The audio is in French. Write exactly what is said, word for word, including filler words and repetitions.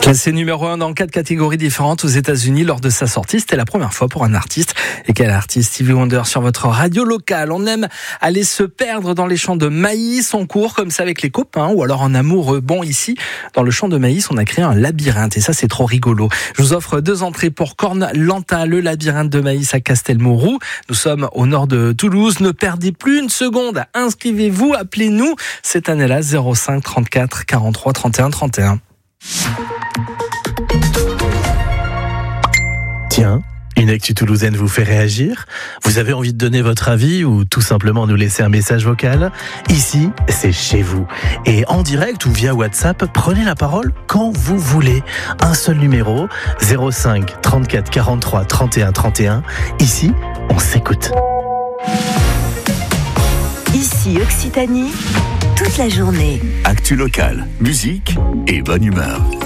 Classé numéro un dans quatre catégories différentes aux États-Unis lors de sa sortie, c'était la première fois pour un artiste. Et quel artiste? Stevie Wonder sur votre radio locale. On aime aller se perdre dans les champs de maïs. On court comme ça avec les copains ou alors en amoureux. Bon, ici, dans le champ de maïs, on a créé un labyrinthe et ça, c'est trop rigolo. Je vous offre deux entrées pour Corne Lanta, le labyrinthe de maïs à Castelmourou. Nous sommes au nord de Toulouse. Ne perdez plus une seconde. Inscrivez-vous, appelez-nous cette année-là zéro cinq trente-quatre quarante-trois trente et un trente et un. Tiens, une actu toulousaine vous fait réagir? Vous avez envie de donner votre avis ou tout simplement nous laisser un message vocal? Ici, c'est chez vous. Et en direct ou via WhatsApp, prenez la parole quand vous voulez. Un seul numéro, zéro cinq trente-quatre quarante-trois trente et un trente et un. Ici, on s'écoute. Ici Occitanie, toute la journée. Actu locale, musique et bonne humeur.